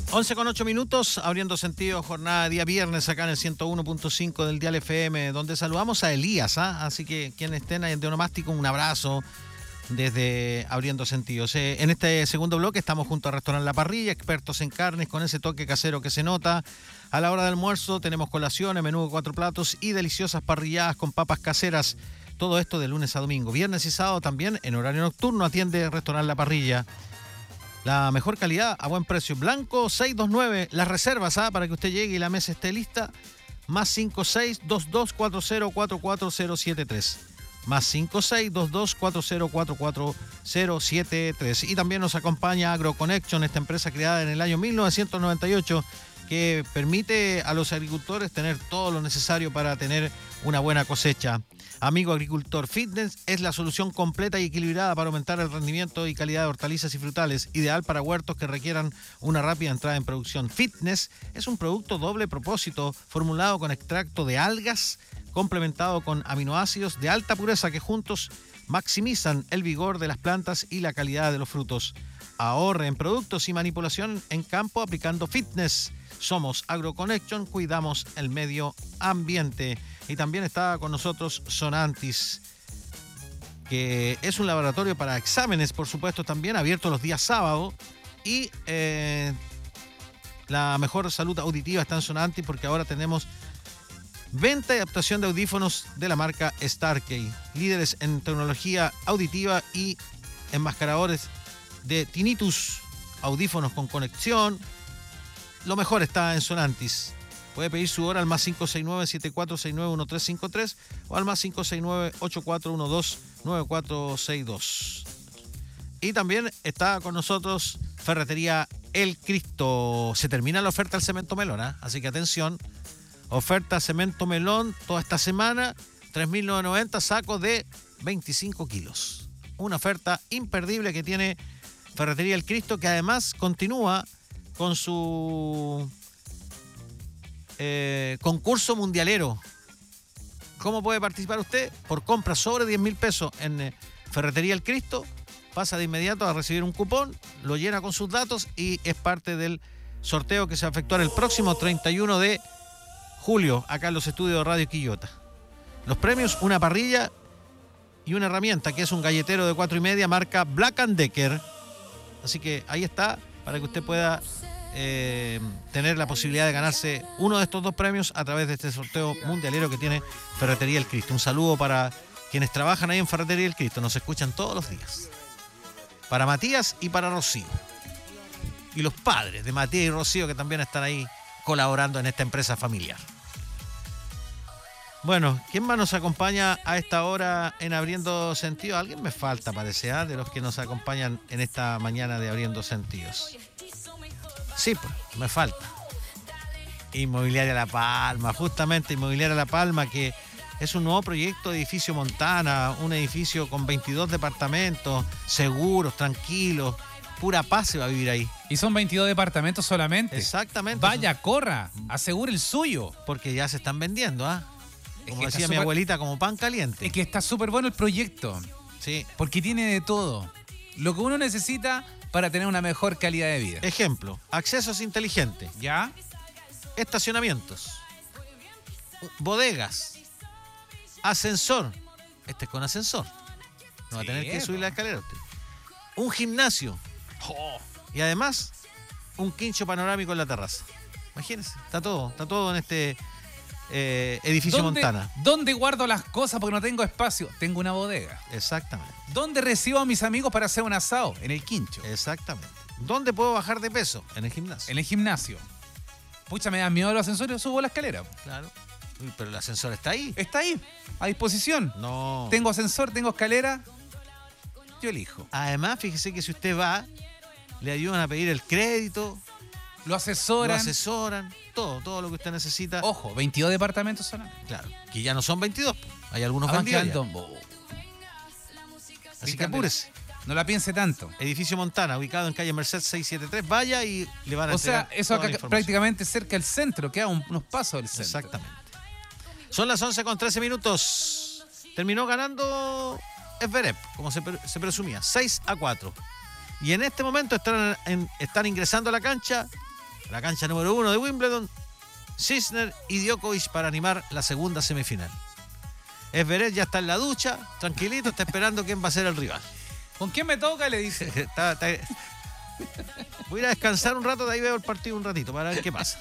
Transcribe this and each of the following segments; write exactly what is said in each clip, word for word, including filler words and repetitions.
once con ocho minutos, abriendo sentido, jornada de día viernes acá en el ciento uno punto cinco del Dial F M, donde saludamos a Elías, ¿ah? Así que quienes estén ahí de Onomástico, un abrazo desde Abriendo Sentidos. Eh, en este segundo bloque estamos junto a Restaurante La Parrilla, expertos en carnes, con ese toque casero que se nota. A la hora del almuerzo tenemos colaciones, menú de cuatro platos y deliciosas parrilladas con papas caseras. Todo esto de lunes a domingo. Viernes y sábado también en horario nocturno atiende Restaurante La Parrilla. La mejor calidad a buen precio. Blanco seiscientos veintinueve. Las reservas, ¿ah? Para que usted llegue y la mesa esté lista. Más cinco seis dos dos cuatro cero cuatro cuatro cero siete tres. Más cinco seis dos dos cuatro cero cuatro cuatro cero siete tres. Y también nos acompaña AgroConnection, esta empresa creada en el año mil novecientos noventa y ocho que permite a los agricultores tener todo lo necesario para tener una buena cosecha. Amigo Agricultor Fitness es la solución completa y equilibrada para aumentar el rendimiento y calidad de hortalizas y frutales, ideal para huertos que requieran una rápida entrada en producción. Fitness es un producto doble propósito formulado con extracto de algas, complementado con aminoácidos de alta pureza que juntos maximizan el vigor de las plantas y la calidad de los frutos. Ahorre en productos y manipulación en campo aplicando Fitness. Somos AgroConnection, cuidamos el medio ambiente. Y también está con nosotros Sonantis, que es un laboratorio para exámenes, por supuesto, también abierto los días sábados. Y eh, la mejor salud auditiva está en Sonantis porque ahora tenemos venta y adaptación de audífonos de la marca Starkey, líderes en tecnología auditiva y enmascaradores de tinnitus, audífonos con conexión. Lo mejor está en Sonantis. Puede pedir su hora al más cinco seis nueve siete cuatro seis nueve uno tres cinco tres o al más cinco seis nueve ocho cuatro uno dos nueve cuatro seis dos. Y también está con nosotros Ferretería El Cristo. Se termina la oferta del cemento melón, ¿eh? Así que atención. Oferta cemento melón toda esta semana. tres mil novecientos noventa, sacos de veinticinco kilos. Una oferta imperdible que tiene Ferretería El Cristo, que además continúa con su eh, concurso mundialero. ¿Cómo puede participar usted? Por compra sobre diez mil pesos en eh, Ferretería El Cristo, pasa de inmediato a recibir un cupón, lo llena con sus datos y es parte del sorteo que se va a efectuar el próximo treinta y uno de julio, acá en los estudios de Radio Quillota. Los premios, una parrilla y una herramienta, que es un galletero de cuatro y media, marca Black and Decker. Así que ahí está, para que usted pueda eh, tener la posibilidad de ganarse uno de estos dos premios a través de este sorteo mundialero que tiene Ferretería El Cristo. Un saludo para quienes trabajan ahí en Ferretería El Cristo, nos escuchan todos los días. Para Matías y para Rocío. Y los padres de Matías y Rocío que también están ahí colaborando en esta empresa familiar. Bueno, ¿quién más nos acompaña a esta hora en Abriendo Sentidos? Alguien me falta, parece, ¿eh? De los que nos acompañan en esta mañana de Abriendo Sentidos. Sí, pues, me falta. Inmobiliaria La Palma, justamente Inmobiliaria La Palma, que es un nuevo proyecto de edificio Montana, un edificio con veintidós departamentos, seguros, tranquilos, pura paz se va a vivir ahí. Y son veintidós departamentos solamente. Exactamente. Vaya, corra, asegure el suyo. Porque ya se están vendiendo, ¿ah? ¿eh? Como es que decía mi super... abuelita, como pan caliente. Es que está súper bueno el proyecto. Sí. Porque tiene de todo. Lo que uno necesita para tener una mejor calidad de vida. Ejemplo, accesos inteligentes. ¿Ya? Estacionamientos. Bodegas. Ascensor. Este es con ascensor. No va a tener que subir la escalera usted. Un gimnasio. Oh. Y además, un quincho panorámico en la terraza. Imagínense, está todo, está todo en este eh, edificio ¿Dónde, Montana. ¿Dónde guardo las cosas porque no tengo espacio? Tengo una bodega. Exactamente. ¿Dónde recibo a mis amigos para hacer un asado? En el quincho. Exactamente. ¿Dónde puedo bajar de peso? En el gimnasio. En el gimnasio. Pucha, me da miedo los ascensores, subo la escalera. Claro. Uy, pero el ascensor está ahí. Está ahí, a disposición. No. Tengo ascensor, tengo escalera. Yo elijo. Además, fíjese que si usted va, le ayudan a pedir el crédito. Lo asesoran. Lo asesoran. Todo, todo lo que usted necesita. Ojo, veintidós departamentos son. Claro, que ya no son veintidós. Hay algunos Van vendidos quedando. Así que apúrese. No la piense tanto. Edificio Montana, ubicado en calle Merced seiscientos setenta y tres. Vaya y le van a O sea, eso acá prácticamente cerca del centro, queda un, unos pasos del centro. Exactamente. Son las once con trece minutos. Terminó ganando Esverep, como se, se presumía, seis a cuatro. Y en este momento están, en, están ingresando a la cancha la cancha número uno de Wimbledon, Sinner y Djokovic para animar la segunda semifinal. Esberet ya está en la ducha, tranquilito, está esperando quién va a ser el rival. ¿Con quién me toca? Le dice. Está- está- Voy a ir a descansar un rato, de ahí veo el partido un ratito para ver qué pasa.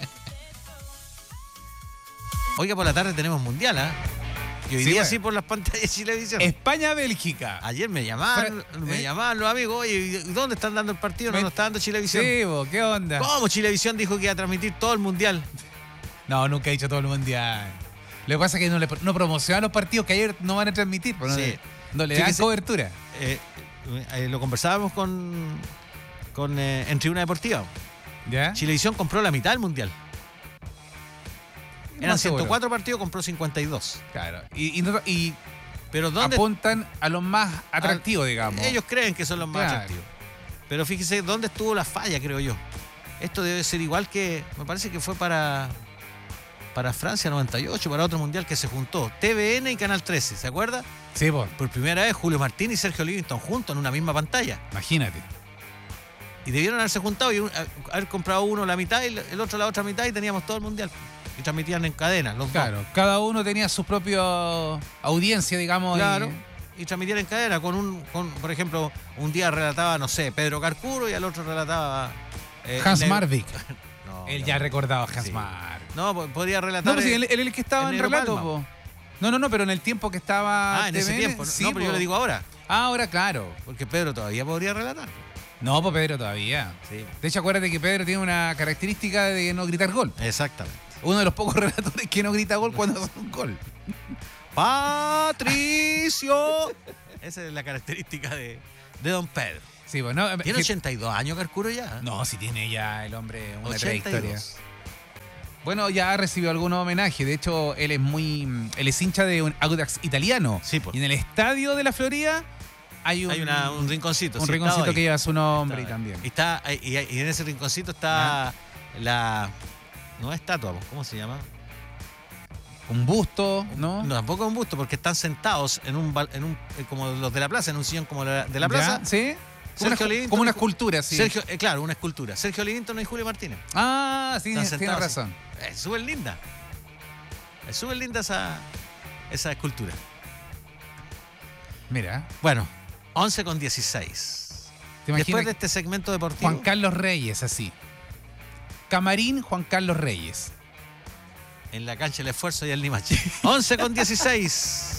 Oiga, por la tarde tenemos mundial, ¿ah? Y hoy Sí, día bueno. sí por las pantallas de Chilevisión. España-Bélgica. Ayer me llamaban, Pero, me ¿eh? llamaban los amigos, oye, ¿y ¿dónde están dando el partido? No Me- nos está dando Chilevisión. Sí, vos, ¿qué onda? ¿Cómo Chilevisión dijo que iba a transmitir todo el mundial? No, nunca he dicho todo el mundial. Lo que pasa es que no, le, no promocionan los partidos que ayer no van a transmitir. Pues no, Sí. le, no le dan Fíjese- cobertura. Eh, eh, lo conversábamos con, con eh, en Tribuna Deportiva. ¿Ya? Chilevisión compró la mitad del mundial. No Eran más seguro. ciento cuatro partidos, compró cincuenta y dos. Claro. Y, y, no- y Pero ¿dónde? apuntan a los más atractivos, digamos. Ellos creen que son los más Claro. atractivos. Pero fíjese dónde estuvo la falla, creo yo. Esto debe ser igual que, me parece que fue para, para Francia noventa y ocho, para otro mundial que se juntó. T V N y Canal trece, ¿se acuerda? Sí, vos. Por primera vez Julio Martín y Sergio Livingston juntos en una misma pantalla. Imagínate. Y debieron haberse juntado y un- haber comprado uno la mitad y el otro la otra mitad y teníamos todo el mundial. Y transmitían en cadena, los dos. Claro, cada uno tenía su propia audiencia, digamos. y- Claro. Y transmitían en cadena con un, con, por ejemplo, un día relataba, no sé, Pedro Carcuro y al otro relataba eh, Hans Negro- Marvik. No, Él no. ya recordaba a Hans Sí. Marvik. No, po- podría relatar. No, pues sí, eh, él, él es el que estaba el en Negro relato, Palma. po. No, no, no, pero en el tiempo que estaba. ah, en ese T V N, tiempo. sí, no, pero yo po. le digo ahora. Ah, ahora, claro. Porque Pedro todavía podría relatar. No, pues Pedro todavía. Sí. De hecho, acuérdate que Pedro tiene una característica de no gritar gol. Exactamente. Uno de los pocos relatores que no grita gol cuando hace un gol. ¡Patricio! Esa es la característica de, de don Pedro. Sí, pues no. Tiene que- ochenta y dos años, Carcuro, ya. No, si tiene ya el hombre una ochenta y trayectoria. dos. Bueno, ya recibió algunos homenajes. De hecho, él es muy. Él es hincha de un Audax italiano. Sí, pues. Y en el estadio de la Florida hay un, Hay una- un rinconcito. un sí, rinconcito estaba que ahí. lleva su nombre y Estaba ahí. también. Y, está, y, y en ese rinconcito está la. No es estatua, ¿cómo se llama? Un busto, ¿no? No, tampoco es un busto, porque están sentados en un, bal- en un eh, como los de la plaza, en un sillón como la- de la ¿Ya? plaza. ¿Sí? Como una, Sergio Livingston como una y Ju- escultura, sí. Sergio, eh, claro, una escultura. Sergio Livingston y Julio Martínez. Ah, sí, Están tienes sentados razón. así. Es súper linda. Es súper linda esa, esa escultura. Mira, Bueno, once con dieciséis. ¿te imaginas? Después de este segmento deportivo. Juan Carlos Reyes, así. Camarín Juan Carlos Reyes. En la cancha el esfuerzo y el Limache. once con dieciséis.